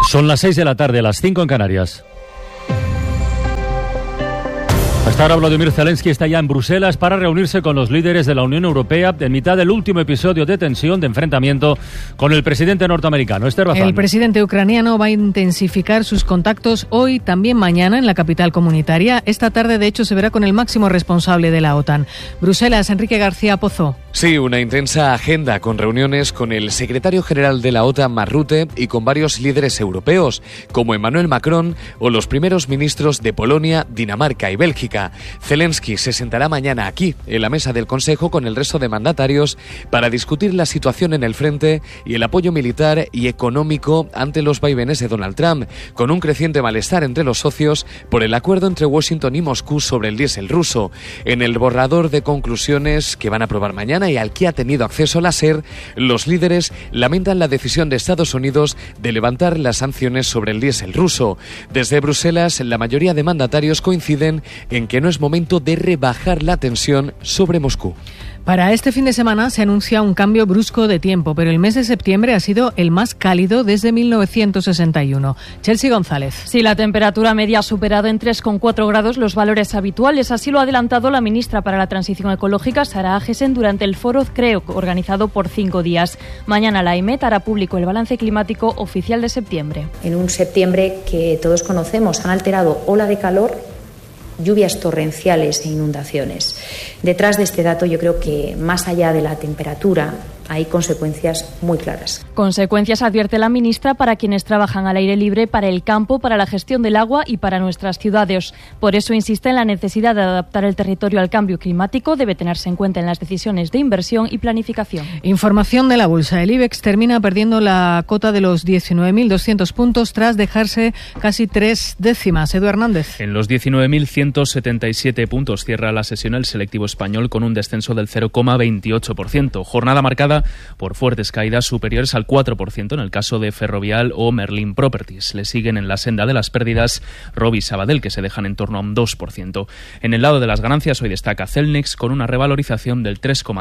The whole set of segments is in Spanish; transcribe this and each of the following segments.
Son las 6 de la tarde, las 5 en Canarias. Hasta ahora Volodymyr Zelensky está ya en Bruselas para reunirse con los líderes de la Unión Europea en mitad del último episodio de tensión, de enfrentamiento con el presidente norteamericano. Esther Bazán. El presidente ucraniano va a intensificar sus contactos hoy, también mañana, en la capital comunitaria. Esta tarde, de hecho, se verá con el máximo responsable de la OTAN. Bruselas, Enrique García Pozo. Sí, una intensa agenda con reuniones con el secretario general de la OTAN, Mark Rutte, y con varios líderes europeos, como Emmanuel Macron o los primeros ministros de Polonia, Dinamarca y Bélgica. Zelensky se sentará mañana aquí, en la mesa del Consejo, con el resto de mandatarios para discutir la situación en el frente y el apoyo militar y económico ante los vaivenes de Donald Trump, con un creciente malestar entre los socios por el acuerdo entre Washington y Moscú sobre el diésel ruso. En el borrador de conclusiones que van a aprobar mañana y al que ha tenido acceso la SER, los líderes lamentan la decisión de Estados Unidos de levantar las sanciones sobre el diésel ruso. Desde Bruselas, la mayoría de mandatarios coinciden en que no es momento de rebajar la tensión sobre Moscú. Para este fin de semana se anuncia un cambio brusco de tiempo, pero el mes de septiembre ha sido el más cálido desde 1961. Chelsea González. Sí, la temperatura media ha superado en 3,4 grados los valores habituales. Así lo ha adelantado la ministra para la Transición Ecológica, Sara Agesen, durante el foro CREO, organizado por 5 días. Mañana la AEMET hará público el balance climático oficial de septiembre. En un septiembre que todos conocemos han alterado ola de calor, lluvias torrenciales e inundaciones. Detrás de este dato, yo creo que más allá de la temperatura hay consecuencias muy claras. Consecuencias, advierte la ministra, para quienes trabajan al aire libre, para el campo, para la gestión del agua y para nuestras ciudades. Por eso insiste en la necesidad de adaptar el territorio al cambio climático. Debe tenerse en cuenta en las decisiones de inversión y planificación. Información de la bolsa. El IBEX termina perdiendo la cota de los 19.200 puntos tras dejarse casi 3 décimas. Edu Hernández. En los 19.177 puntos cierra la sesión el selectivo español con un descenso del 0,28%. Jornada marcada por fuertes caídas superiores al 4% en el caso de Ferrovial o Merlin Properties. Le siguen en la senda de las pérdidas Robi y Sabadell, que se dejan en torno a un 2%. En el lado de las ganancias hoy destaca Celnex con una revalorización del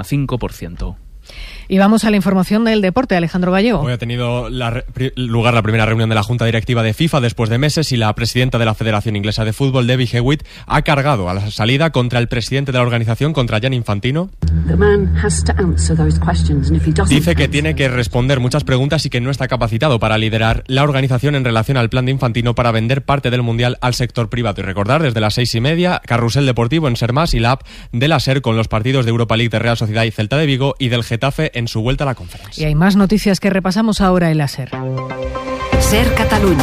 3,5%. Y vamos a la información del deporte. Alejandro Gallego. Hoy ha tenido lugar la primera reunión de la Junta Directiva de FIFA después de meses y la presidenta de la Federación Inglesa de Fútbol, Debbie Hewitt, ha cargado a la salida contra el presidente de la organización, contra Gianni Infantino. Dice que tiene que responder muchas preguntas y que no está capacitado para liderar la organización en relación al plan de Infantino para vender parte del Mundial al sector privado. Y recordar, desde las 6:30, Carrusel Deportivo en Ser Más y la app de la SER con los partidos de Europa League de Real Sociedad y Celta de Vigo y del Getafe en su vuelta a la Conference. Y hay más noticias que repasamos ahora en la SER. SER Catalunya.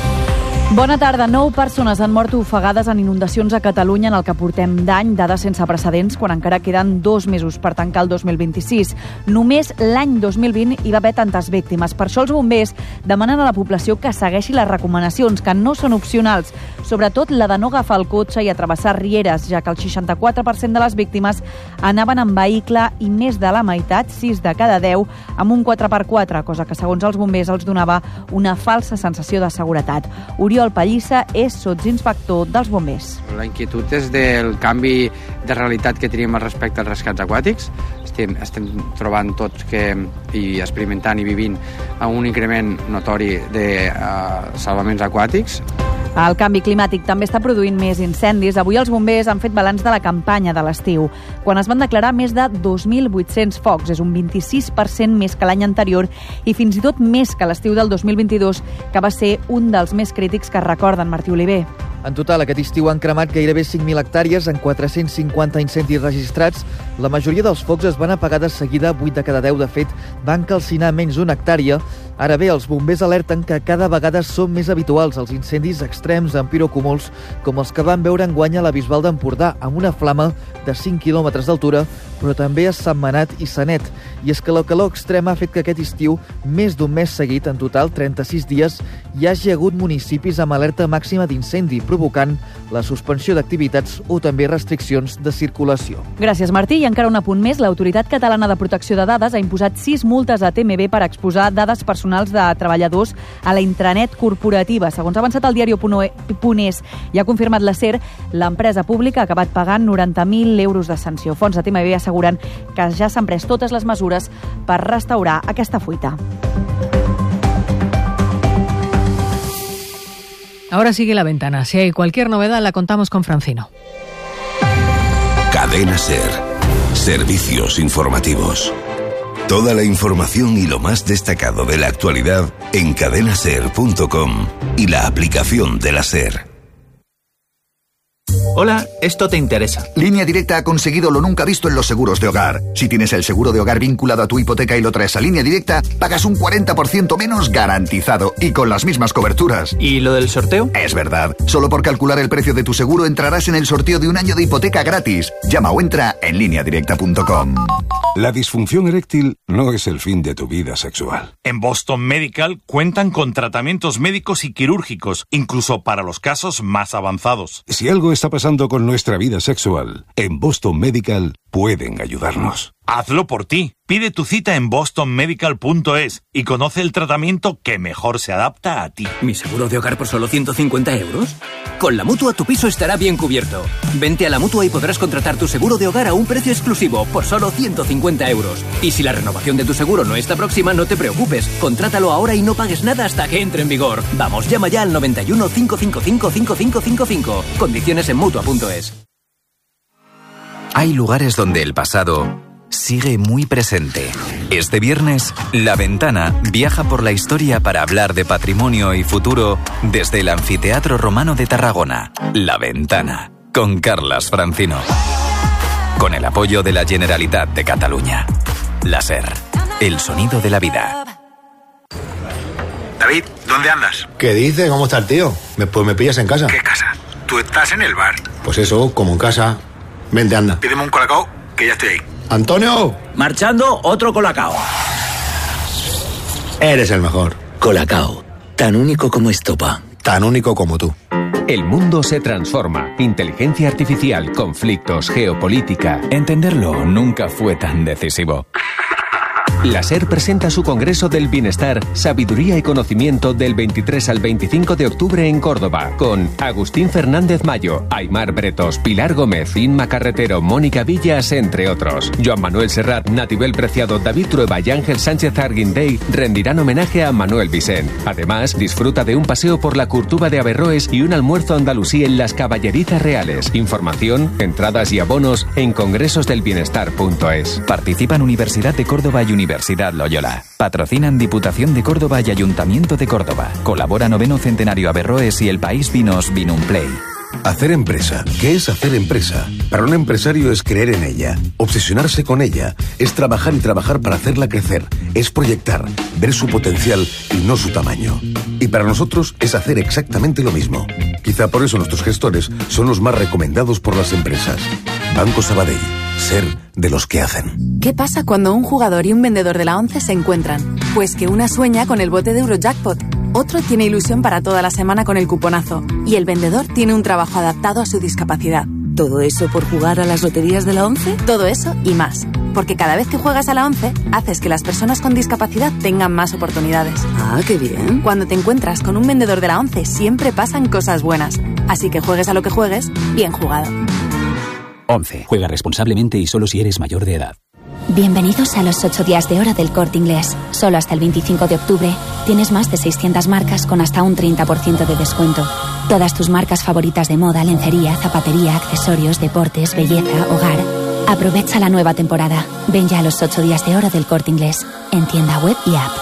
Bona tarda. 9 persones han mort ofegades en inundacions a Catalunya en el que portem d'any, dades sense precedents, quan encara queden 2 mesos per tancar el 2026. Només l'any 2020 hi va haver tantes víctimes. Per això els bombers demanen a la població que segueixi les recomanacions, que no són opcionals, sobretot la de no agafar el cotxe i travessar rieres, ja que el 64% de les víctimes anaven en vehicle i més de la meitat, 6 de cada 10, amb un 4x4, cosa que segons els bombers els donava una falsa sensació de seguretat. Oriol Pallissa és sotsinspector dels bombers. La inquietud és del canvi de realitat que tenim respecte als rescats aquàtics. Estem trobant tots i experimentant i vivint un increment notori de salvaments aquàtics. El canvi climàtic també està produint més incendis. Avui els bombers han fet balanç de la campanya de l'estiu, quan es van declarar més de 2.800 focs. És un 26% més que l'any anterior i fins i tot més que l'estiu del 2022, que va ser un dels més crítics que recorden Martí Oliver. En total, aquest estiu han cremat gairebé 5.000 hectàrees en 450 incendis registrats. La majoria dels focs es van apagar de seguida, 8 de cada 10, de fet, van calcinar menys d'una hectàrea. Ara bé, els bombers alerten que cada vegada són més habituals els incendis extrems en pirocúmuls, com els que van veure enguany a la Bisbal d'Empordà, amb una flama de 5 quilòmetres d'altura, però també a Sentmenat i Sanet. I és que la calor extrema ha fet que aquest estiu, més d'un mes seguit, en total 36 dies, hi hagi hagut municipis amb alerta màxima d'incendi, provocant la suspensió d'activitats o també restriccions de circulació. Gràcies, Martí. I encara un apunt més. L'Autoritat Catalana de Protecció de Dades ha imposat 6 multes a TMB per exposar dades personals de treballadors a la intranet corporativa. Segons ha avançat el diari.es i ha confirmat la SER, l'empresa pública ha acabat pagant 90.000 euros de sanció. Fons de TMB asseguren que ja s'han pres totes les mesures per restaurar aquesta fuita. Ahora sigue La Ventana. Si hay cualquier novedad, la contamos con Francino. Cadena SER. Servicios informativos. Toda la información y lo más destacado de la actualidad en cadenaser.com y la aplicación de la SER. Hola, esto te interesa. Línea Directa ha conseguido lo nunca visto en los seguros de hogar. Si tienes el seguro de hogar vinculado a tu hipoteca y lo traes a Línea Directa, pagas un 40% menos garantizado y con las mismas coberturas. ¿Y lo del sorteo? Es verdad. Solo por calcular el precio de tu seguro entrarás en el sorteo de un año de hipoteca gratis. Llama o entra en lineadirecta.com. La disfunción eréctil no es el fin de tu vida sexual. En Boston Medical cuentan con tratamientos médicos y quirúrgicos, incluso para los casos más avanzados. Si algo está pasando con nuestra vida sexual, en Boston Medical pueden ayudarnos. Hazlo por ti. Pide tu cita en bostonmedical.es y conoce el tratamiento que mejor se adapta a ti. ¿Mi seguro de hogar por solo 150 euros? Con la Mutua tu piso estará bien cubierto. Vente a la Mutua y podrás contratar tu seguro de hogar a un precio exclusivo por solo 150 euros. Y si la renovación de tu seguro no está próxima, no te preocupes. Contrátalo ahora y no pagues nada hasta que entre en vigor. Vamos, llama ya al 91 555 5555. Condiciones en Mutua.es. Hay lugares donde el pasado sigue muy presente. Este viernes, La Ventana viaja por la historia para hablar de patrimonio y futuro desde el Anfiteatro Romano de Tarragona. La Ventana, con Carlas Francino. Con el apoyo de la Generalitat de Cataluña. La SER, el sonido de la vida. David, ¿dónde andas? ¿Qué dices? ¿Cómo está el tío? Pues me pillas en casa. ¿Qué casa? Tú estás en el bar. Pues eso, como en casa. Vente, anda. Pídeme un colacao, que ya estoy ahí. ¡Antonio! Marchando, otro colacao. Eres el mejor. Colacao, tan único como estopa. Tan único como tú. El mundo se transforma. Inteligencia artificial, conflictos, geopolítica. Entenderlo nunca fue tan decisivo. La SER presenta su Congreso del Bienestar, Sabiduría y Conocimiento del 23 al 25 de octubre en Córdoba, con Agustín Fernández Mayo, Aimar Bretos, Pilar Gómez, Inma Carretero, Mónica Villas, entre otros. Joan Manuel Serrat, Natibel Preciado, David Trueba y Ángel Sánchez Arguindey rendirán homenaje a Manuel Vicent. Además, disfruta de un paseo por la Curtuba de Averroes y un almuerzo andalusí en las Caballerizas Reales. Información, entradas y abonos en congresosdelbienestar.es. Participan Universidad de Córdoba y Universidad Loyola. Patrocinan Diputación de Córdoba y Ayuntamiento de Córdoba. Colabora 9º Centenario Averroes y El País Vinos Vinumplay. Hacer empresa. ¿Qué es hacer empresa? Para un empresario es creer en ella, obsesionarse con ella, es trabajar y trabajar para hacerla crecer, es proyectar, ver su potencial y no su tamaño. Y para nosotros es hacer exactamente lo mismo. Quizá por eso nuestros gestores son los más recomendados por las empresas. Banco Sabadell. Ser de los que hacen. ¿Qué pasa cuando un jugador y un vendedor de la ONCE se encuentran? Pues que una sueña con el bote de Eurojackpot, otro tiene ilusión para toda la semana con el cuponazo y el vendedor tiene un trabajo adaptado a su discapacidad. ¿Todo eso por jugar a las loterías de la ONCE? Todo eso y más. Porque cada vez que juegas a la ONCE, haces que las personas con discapacidad tengan más oportunidades. ¡Ah, qué bien! Cuando te encuentras con un vendedor de la ONCE, siempre pasan cosas buenas. Así que juegues a lo que juegues, bien jugado. 11. Juega responsablemente y solo si eres mayor de edad. Bienvenidos a los 8 días de oro del Corte Inglés. Solo hasta el 25 de octubre tienes más de 600 marcas con hasta un 30% de descuento. Todas tus marcas favoritas de moda, lencería, zapatería, accesorios, deportes, belleza, hogar. Aprovecha la nueva temporada. Ven ya a los 8 días de oro del Corte Inglés. En tienda web y app.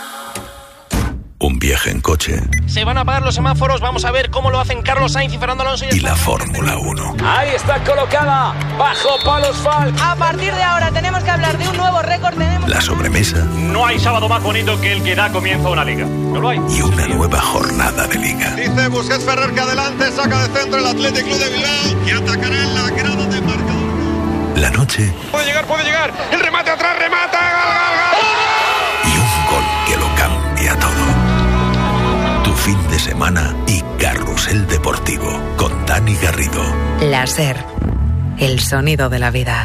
Un viaje en coche. Se van a apagar los semáforos, vamos a ver cómo lo hacen Carlos Sainz y Fernando Alonso. Y la Fórmula 1. Ahí está colocada, bajo palos Falk. A partir de ahora tenemos que hablar de un nuevo récord. La sobremesa. No hay sábado más bonito que el que da comienzo a una liga. No lo hay. Y una nueva jornada de liga. Dice Busquets Ferrer que adelante, saca de centro el Athletic Club de Bilbao y atacará en la grada de marcador. La noche. Puede llegar. El remate atrás, remata. ¡Gol! Y un gol que lo cambia todo. Tu fin de semana y Carrusel Deportivo con Dani Garrido. La SER, el sonido de la vida.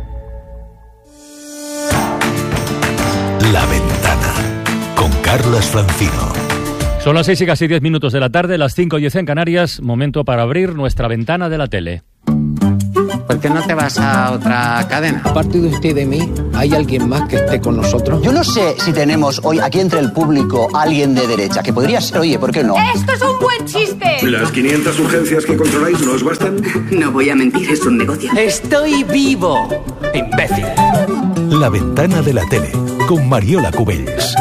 La Ventana con Carlas Francino. Son las 6 y casi 10 minutos de la tarde, las 5:10 en Canarias. Momento para abrir nuestra ventana de la tele. ¿Por qué no te vas a otra cadena? Aparte de usted y de mí, ¿hay alguien más que esté con nosotros? Yo no sé si tenemos hoy aquí entre el público alguien de derecha, que podría ser, oye, ¿por qué no? ¡Esto es un buen chiste! ¿Las 500 urgencias que controláis no os bastan? No voy a mentir, es un negocio. ¡Estoy vivo! ¡Imbécil! La ventana de la tele, con Mariola Cubells.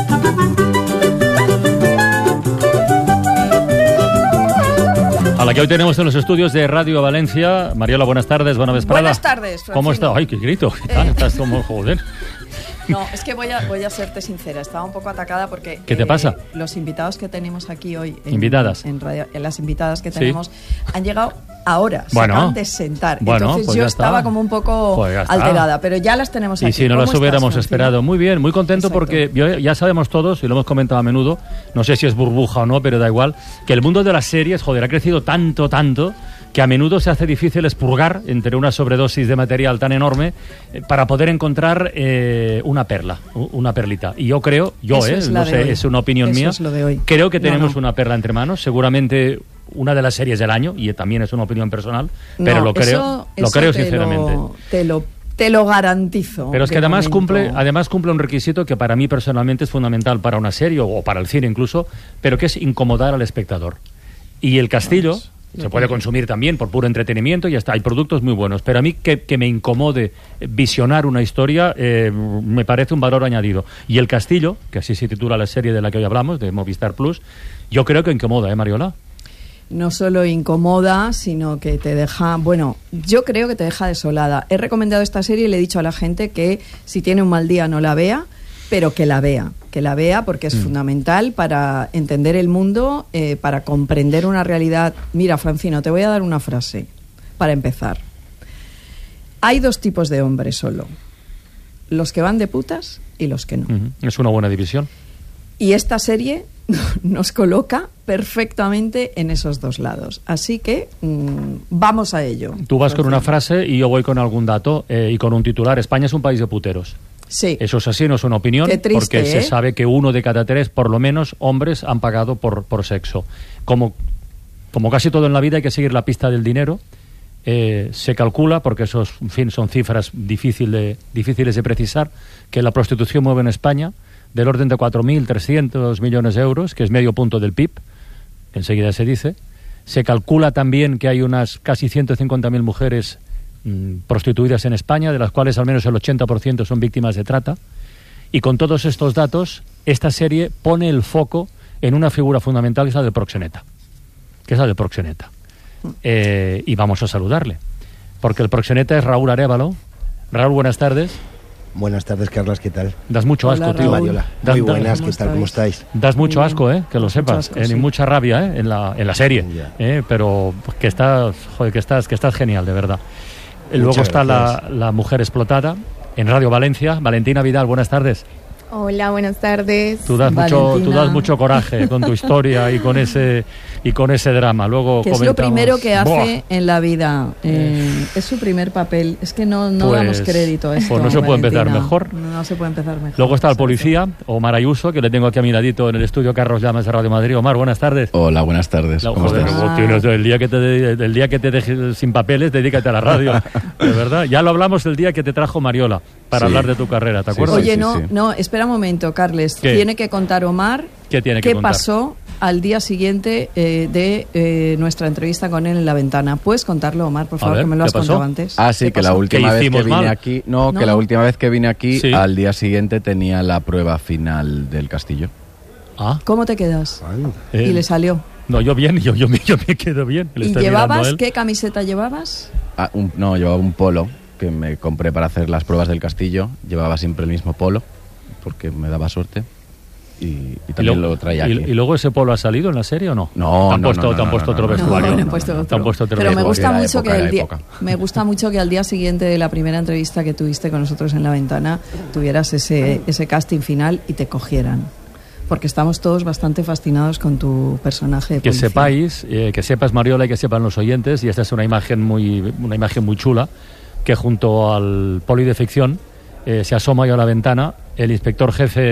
A la que hoy tenemos en los estudios de Radio Valencia. Mariola, buenas tardes, buena vesprada. Buenas tardes, Francino. ¿Cómo está? Ay, qué grito. ¿Qué tal? Estás como joder. No, es que voy a serte sincera. Estaba un poco atacada porque... ¿Qué te pasa? Los invitados que tenemos aquí hoy... ¿Invitadas? Las invitadas que tenemos han llegado ahora. Se acaban de sentar. Bueno, entonces pues yo ya estaba como un poco alterada, pero ya las tenemos aquí. Y si no las hubiéramos estás, esperado. Muy bien, muy contento. Exacto. Porque ya sabemos todos, y lo hemos comentado a menudo, no sé si es burbuja o no, pero da igual, que el mundo de las series, joder, ha crecido tanto, que a menudo se hace difícil expurgar entre una sobredosis de material tan enorme para poder encontrar una perla, una perlita. Y yo creo, no sé, es una opinión mía, creo que tenemos una perla entre manos, seguramente una de las series del año, y también es una opinión personal, pero lo creo sinceramente. Te lo garantizo. Pero es que además cumple un requisito que para mí personalmente es fundamental para una serie o para el cine incluso, pero que es incomodar al espectador. Y El Castillo se puede consumir también por puro entretenimiento y ya está, hay productos muy buenos, pero a mí que me incomode visionar una historia me parece un valor añadido. Y El Castillo, que así se titula la serie de la que hoy hablamos, de Movistar Plus, yo creo que incomoda, Mariola. No solo incomoda, sino que te deja... Bueno, yo creo que te deja desolada. He recomendado esta serie y le he dicho a la gente que si tiene un mal día no la vea, pero que la vea porque es fundamental para entender el mundo, para comprender una realidad. Mira, Francino, te voy a dar una frase para empezar. Hay dos tipos de hombres solo, los que van de putas y los que no. Es una buena división. Y esta serie nos coloca perfectamente en esos dos lados. Así que vamos a ello. Tú vas con una frase y yo voy con algún dato y con un titular. España es un país de puteros. Sí. Eso es así, no es una opinión, triste, porque se sabe que 1 de cada 3, por lo menos, hombres han pagado por sexo. Como casi todo en la vida hay que seguir la pista del dinero. Se calcula, porque esos, en fin, son cifras difíciles de precisar, que la prostitución mueve en España del orden de 4.300 millones de euros, que es medio punto del PIB, enseguida se dice. Se calcula también que hay unas casi 150.000 mujeres prostituidas en España, de las cuales al menos el 80% son víctimas de trata. Y con todos estos datos, esta serie pone el foco en una figura fundamental, que es la del proxeneta. Y vamos a saludarle, porque el proxeneta es Raúl Arévalo. Raúl, buenas tardes. Buenas tardes, Carlas, ¿qué tal? Das mucho asco, tío. Mariola. Muy buenas, ¿qué tal? ¿Cómo estáis? Das mucho asco, que lo sepas. Ni mucha rabia, en la serie. Pero que estás genial, de verdad. Luego está la mujer explotada en Radio Valencia. Valentina Vidal, buenas tardes. Hola, buenas tardes. Tú das mucho coraje con tu historia y con ese drama. Luego que es lo primero que hace en la vida. Es su primer papel. Es que no damos crédito a esto. Pues no se puede empezar mejor. No se puede empezar mejor. Luego está el policía, Omar Ayuso, que le tengo aquí a mi ladito en el estudio Carlos Llamas de Radio Madrid. Omar, buenas tardes. Hola, buenas tardes. ¿Cómo estás? El día que te dejes sin papeles, dedícate a la radio. De verdad. Ya lo hablamos el día que te trajo Mariola para hablar de tu carrera, ¿te acuerdas? Oye, no, espera un momento, Carles. ¿Qué? Tiene que contar Omar qué pasó al día siguiente de nuestra entrevista con él en La Ventana. ¿Puedes contarlo, Omar, por favor, que me lo has contado antes? Sí, que la última vez que vine aquí... que la última vez que vine aquí, al día siguiente tenía la prueba final del Castillo. ¿Cómo te quedas? ¿Y le salió? No, yo bien, yo me quedo bien. ¿Y llevabas? ¿Qué camiseta llevabas? Llevaba un polo que me compré para hacer las pruebas del Castillo. Llevaba siempre el mismo polo, porque me daba suerte. Y también lo traía aquí. ¿Y luego ese polo ha salido en la serie o no? No, ¿Te han puesto otro vestuario? Pero me gusta mucho que al día siguiente de la primera entrevista que tuviste con nosotros en La Ventana tuvieras ese casting final y te cogieran. Porque estamos todos bastante fascinados con tu personaje de policía. Que sepas, Mariola, y que sepan los oyentes, y esta es una imagen muy chula, que junto al poli de ficción se asoma yo a la ventana el inspector jefe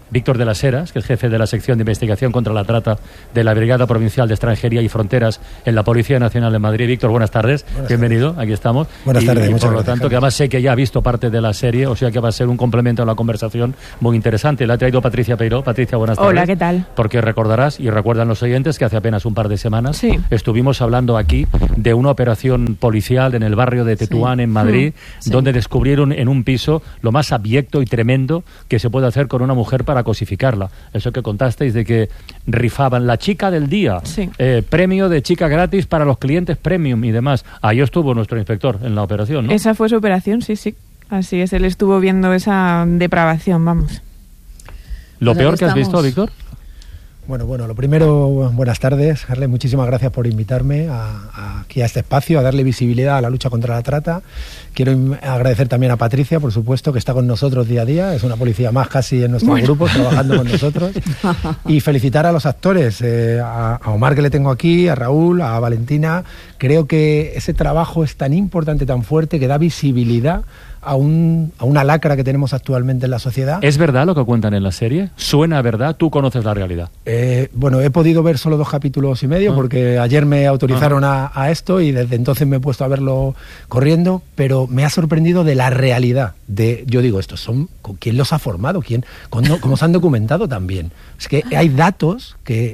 Víctor de las Heras, que es jefe de la sección de investigación contra la trata de la Brigada Provincial de Extranjería y Fronteras en la Policía Nacional de Madrid. Víctor, buenas tardes, bienvenido, aquí estamos. Buenas tardes, y muchas por lo gracias, tanto, que además sé que ya ha visto parte de la serie, o sea que va a ser un complemento a la conversación muy interesante. La ha traído Patricia Peiró. Patricia, buenas tardes. Hola, ¿qué tal? Porque recordarás, y recuerdan los oyentes, que hace apenas un par de semanas estuvimos hablando aquí de una operación policial en el barrio de Tetuán, en Madrid, donde descubrieron en un piso lo más abyecto y tremendo que se puede hacer con una mujer para cosificarla. Eso que contasteis de que rifaban la chica del día, premio de chica gratis para los clientes premium y demás. Ahí estuvo nuestro inspector en la operación, ¿no? Esa fue su operación, sí. Así es, él estuvo viendo esa depravación, vamos. ¿Lo peor que has visto, Víctor? Bueno, lo primero, buenas tardes, Carles, muchísimas gracias por invitarme aquí a este espacio, a darle visibilidad a la lucha contra la trata. Quiero agradecer también a Patricia, por supuesto, que está con nosotros día a día, es una policía más casi en nuestro grupo, trabajando con nosotros. Y felicitar a los actores, a Omar, que le tengo aquí, a Raúl, a Valentina. Creo que ese trabajo es tan importante, tan fuerte, que da visibilidad a una lacra que tenemos actualmente en la sociedad. ¿Es verdad lo que cuentan en la serie? ¿Suena a verdad? ¿Tú conoces la realidad? Bueno, he podido ver solo 2 capítulos y medio porque ayer me autorizaron a esto y desde entonces me he puesto a verlo corriendo, pero me ha sorprendido de la realidad. Yo digo, estos son, ¿quién los ha formado? ¿Cómo se han documentado también? Es que hay datos que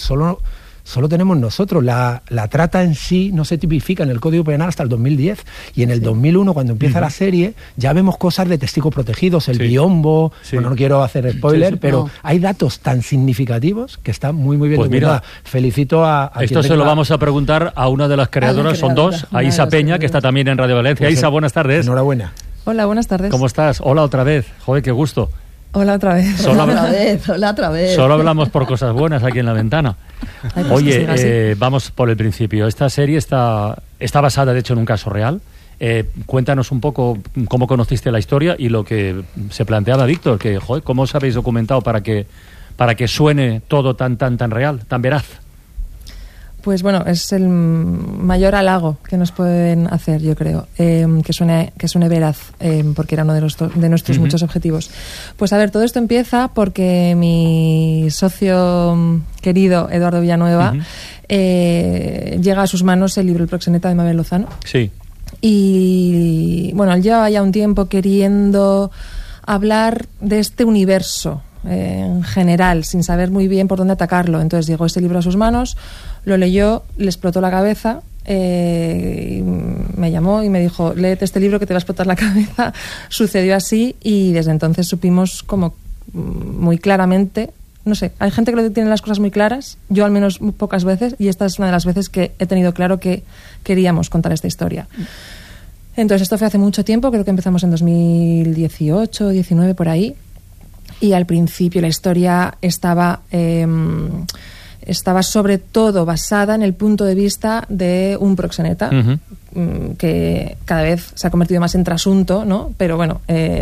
solo tenemos nosotros. La trata en sí no se tipifica en el Código Penal hasta el 2010 y en el 2001, cuando empieza la serie, ya vemos cosas de testigos protegidos, el biombo, bueno, no quiero hacer spoiler, pero hay datos tan significativos que están muy bien documentados. Felicito a esto se lo vamos a preguntar a una de las creadoras, son 2, a Isa Peña, que está también en Radio Valencia. Isa, buenas tardes. Enhorabuena. Hola, buenas tardes. ¿Cómo estás? Hola otra vez. Joder, qué gusto. Hola otra vez. Hola otra vez. Solo hablamos por cosas buenas aquí en La Ventana. Oye, vamos por el principio. Esta serie está basada, de hecho, en un caso real. Cuéntanos un poco cómo conociste la historia y lo que se planteaba Víctor, que joder, cómo os habéis documentado para que suene todo tan real, tan veraz. Pues bueno, es el mayor halago que nos pueden hacer, yo creo, que suene veraz, porque era uno de nuestros muchos objetivos. Pues a ver, todo esto empieza porque mi socio querido, Eduardo Villanueva, llega a sus manos el libro El proxeneta de Mabel Lozano. Sí. Y bueno, él llevaba ya un tiempo queriendo hablar de este universo en general, sin saber muy bien por dónde atacarlo. Entonces llegó este libro a sus manos, lo leyó, le explotó la cabeza, y me llamó y me dijo, léete este libro que te va a explotar la cabeza. Sucedió así y desde entonces supimos como muy claramente, no sé, hay gente que tiene las cosas muy claras, yo al menos muy pocas veces, y esta es una de las veces que he tenido claro que queríamos contar esta historia. Entonces esto fue hace mucho tiempo, creo que empezamos en 2018, 19 por ahí. Y al principio la historia estaba sobre todo basada en el punto de vista de un proxeneta, que cada vez se ha convertido más en trasunto, ¿no? Pero bueno,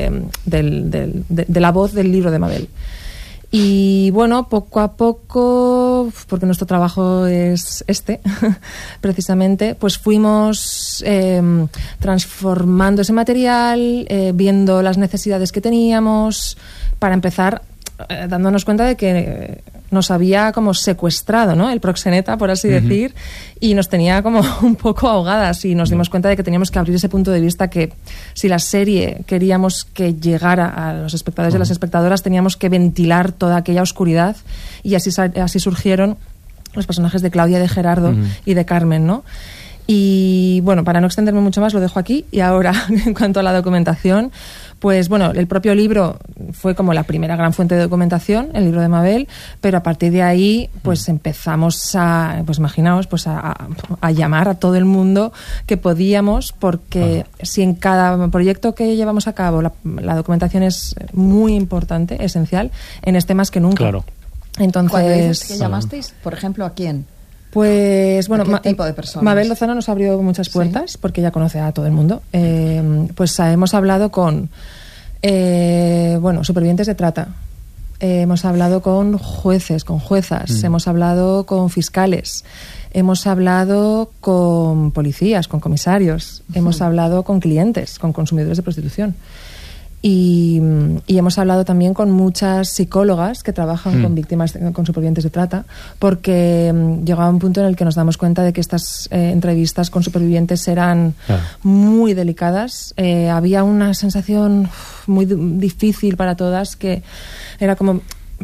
de la voz del libro de Mabel. Y bueno, poco a poco, porque nuestro trabajo es precisamente, pues fuimos transformando ese material, viendo las necesidades que teníamos, para empezar dándonos cuenta de que nos había como secuestrado, ¿no?, el proxeneta, por así decir, y nos tenía como un poco ahogadas, y nos dimos cuenta de que teníamos que abrir ese punto de vista, que si la serie queríamos que llegara a los espectadores y a las espectadoras, teníamos que ventilar toda aquella oscuridad, y así surgieron los personajes de Claudia, de Gerardo y de Carmen, ¿no? Y bueno, para no extenderme mucho más, lo dejo aquí. Y ahora, en cuanto a la documentación, pues bueno, el propio libro fue como la primera gran fuente de documentación, el libro de Mabel, pero a partir de ahí pues empezamos a, pues imaginaos, pues a llamar a todo el mundo que podíamos, porque si en cada proyecto que llevamos a cabo la documentación es muy importante, esencial, en este más que nunca. Claro. Entonces, cuando dices que llamasteis, por ejemplo, ¿a quién? Pues bueno, ¿qué tipo de personas? Mabel Lozano nos abrió muchas puertas, porque ella conoce a todo el mundo. Pues hemos hablado con supervivientes de trata, hemos hablado con jueces, con juezas, hemos hablado con fiscales, hemos hablado con policías, con comisarios, hemos hablado con clientes, con consumidores de prostitución. Y hemos hablado también con muchas psicólogas que trabajan con víctimas, con supervivientes de trata, porque llegaba un punto en el que nos damos cuenta de que estas entrevistas con supervivientes eran muy delicadas. Había una sensación muy difícil para todas, que era como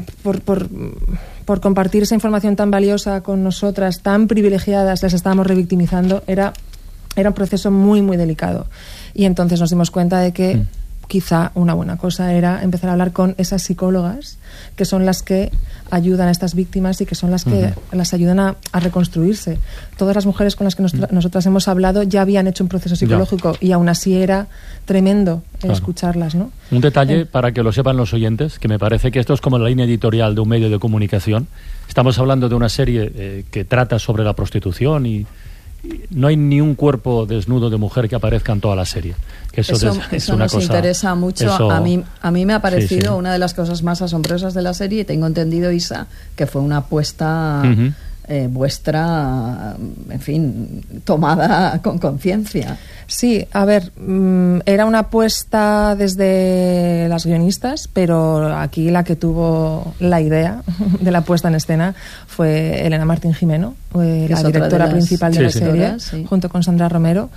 por compartir esa información tan valiosa con nosotras, tan privilegiadas, las estábamos revictimizando. Era un proceso muy, muy delicado. Y entonces nos dimos cuenta de que quizá una buena cosa era empezar a hablar con esas psicólogas, que son las que ayudan a estas víctimas y que son las que las ayudan a reconstruirse. Todas las mujeres con las que nosotras hemos hablado ya habían hecho un proceso psicológico y aún así era tremendo escucharlas, ¿no? Un detalle para que lo sepan los oyentes, que me parece que esto es como la línea editorial de un medio de comunicación. Estamos hablando de una serie que trata sobre la prostitución y no hay ni un cuerpo desnudo de mujer que aparezca en toda la serie. Que eso es una nos cosa, interesa mucho. Eso, a mí me ha parecido una de las cosas más asombrosas de la serie, y tengo entendido, Isa, que fue una apuesta vuestra, en fin, tomada con conciencia. Sí, a ver, era una apuesta desde las guionistas, pero aquí la que tuvo la idea de la puesta en escena fue Elena Martín Jimeno, la directora principal de la serie, junto con Sandra Romero.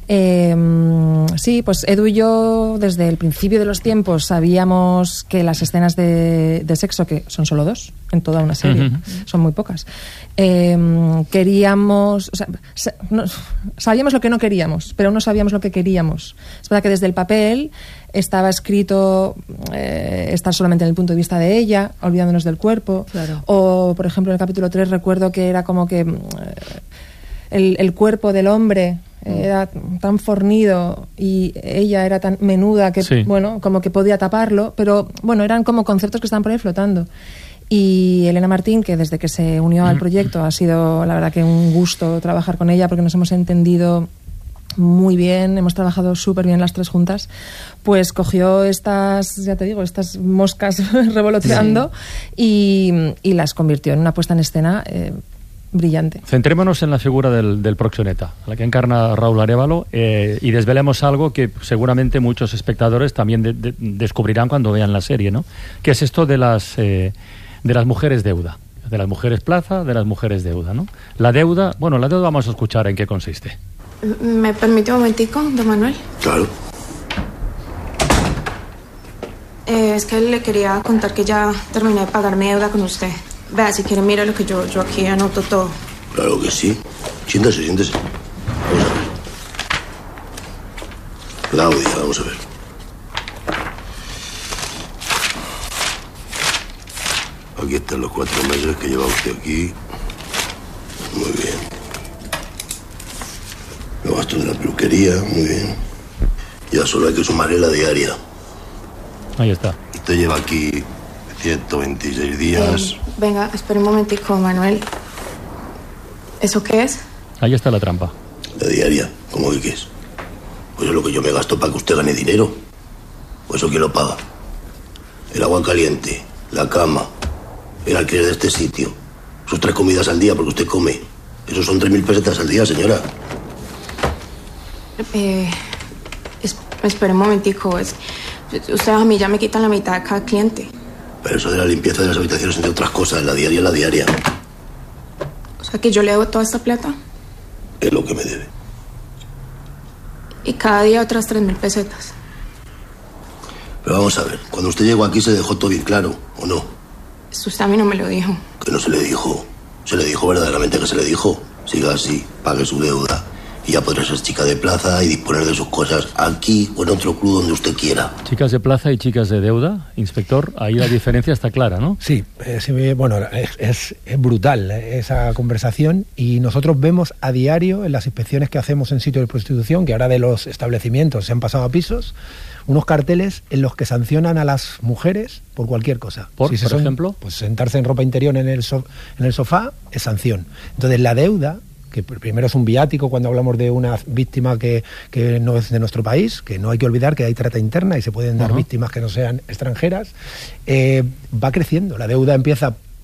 Sí, pues Edu y yo desde el principio de los tiempos sabíamos que las escenas de sexo, que son solo 2 en toda una serie, son muy pocas, queríamos, o sea, sabíamos lo que no queríamos, pero no sabíamos lo que queríamos. Es verdad que desde el papel estaba escrito estar solamente en el punto de vista de ella, olvidándonos del cuerpo, o por ejemplo en el capítulo 3 recuerdo que era como que el cuerpo del hombre era tan fornido y ella era tan menuda que, bueno, como que podía taparlo, pero bueno, eran como conceptos que estaban por ahí flotando. Y Elena Martín, que desde que se unió al proyecto ha sido, la verdad, que un gusto trabajar con ella, porque nos hemos entendido muy bien, hemos trabajado súper bien las tres juntas, pues cogió estas, ya te digo, estas moscas revoloteando y las convirtió en una puesta en escena brillante. Centrémonos en la figura del proxeneta, a la que encarna Raúl Arévalo, y desvelemos algo que seguramente muchos espectadores también descubrirán cuando vean la serie, ¿no? Que es esto de las mujeres deuda, de las mujeres plaza, de las mujeres deuda, ¿no? La deuda vamos a escuchar en qué consiste. ¿Me permite un momentico, don Manuel? Claro. Es que le quería contar que ya terminé de pagar mi deuda con usted. Vea, si quiere, mira lo que yo aquí anoto todo. Claro que sí. Siéntese. Vamos a ver. Claudia, vamos a ver. Aquí están los 4 meses que lleva usted aquí. Muy bien. Los gastos de la peluquería, muy bien. Ya solo hay que sumarle la diaria. Ahí está. Usted lleva aquí 126 días. Venga, espera un momentico, Manuel. ¿Eso qué es? Ahí está la trampa. La diaria, ¿cómo que qué es? Pues es lo que yo me gasto para que usted gane dinero. ¿O eso quién lo paga? El agua caliente, la cama, el alquiler de este sitio, sus 3 comidas al día porque usted come. Eso son 3.000 pesetas al día, señora. Espera un momentico. Ustedes a mí ya me quitan la mitad de cada cliente. Pero eso de la limpieza de las habitaciones, entre otras cosas, la diaria. O sea, que yo le debo toda esta plata. Es lo que me debe. Y cada día otras 3.000 pesetas. Pero vamos a ver, cuando usted llegó aquí se dejó todo bien claro, ¿o no? Eso usted a mí no me lo dijo. Que no se le dijo. Se le dijo verdaderamente que se le dijo. Siga así, pague su deuda. Y ya podrá ser chica de plaza y disponer de sus cosas aquí o en otro club donde usted quiera. Chicas de plaza y chicas de deuda, inspector, ahí la diferencia está clara, ¿no? Sí, bueno, es brutal esa conversación, y nosotros vemos a diario en las inspecciones que hacemos en sitios de prostitución, que ahora de los establecimientos se han pasado a pisos, unos carteles en los que sancionan a las mujeres por cualquier cosa. ¿Por ejemplo? Pues sentarse en ropa interior en el sofá es sanción. Entonces la deuda, que primero es un viático cuando hablamos de una víctima que no es de nuestro país, que no hay que olvidar que hay trata interna y se pueden dar víctimas que no sean extranjeras, va creciendo. La deuda empieza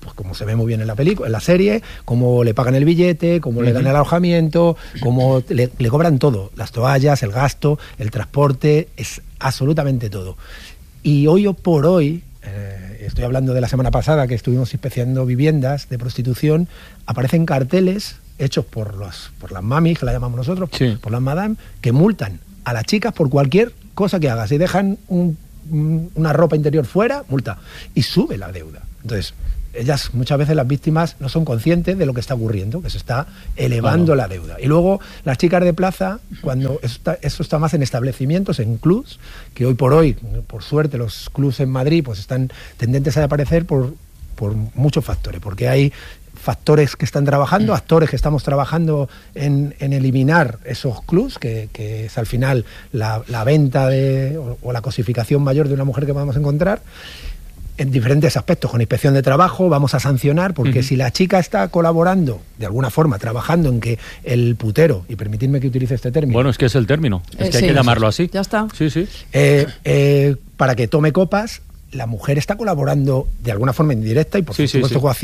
pues como se ve muy bien en la película, en la serie, cómo le pagan el billete, cómo le dan el alojamiento, cómo le cobran todo, las toallas, el gasto, el transporte, es absolutamente todo. Y hoy por hoy, estoy hablando de la semana pasada que estuvimos inspeccionando viviendas de prostitución, aparecen carteles hechos por las mamis, que la llamamos nosotros, por las madame, que multan a las chicas por cualquier cosa que haga. Si dejan una ropa interior fuera, multa. Y sube la deuda. Entonces, ellas, muchas veces las víctimas, no son conscientes de lo que está ocurriendo, que se está elevando la deuda. Y luego, las chicas de plaza, cuando eso está más en establecimientos, en clubs, que hoy por hoy, por suerte, los clubs en Madrid pues están tendentes a desaparecer por muchos factores, porque hay factores que están trabajando, actores que estamos trabajando en eliminar esos clubs, que es al final la venta o la cosificación mayor de una mujer que podemos encontrar, en diferentes aspectos. Con inspección de trabajo vamos a sancionar, porque si la chica está colaborando, de alguna forma, trabajando en que el putero, y permitidme que utilice este término... Bueno, es que es el término, es que hay que llamarlo así. Ya está. Sí, sí. Para que tome copas, la mujer está colaborando de alguna forma indirecta y por supuesto